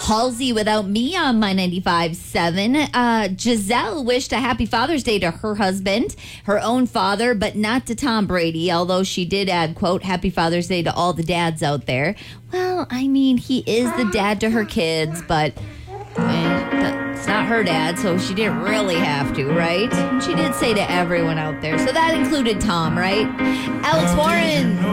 Halsey Without Me on My 95.7. Giselle wished a happy Father's Day to her husband, her own father, but not to Tom Brady, although she did add, quote, Happy Father's Day to all the dads out there. Well, I mean, he is the dad to her kids, but it's not her dad, so she didn't really have to, right? And she did say to everyone out there, so that included Tom, right? Alex Warren.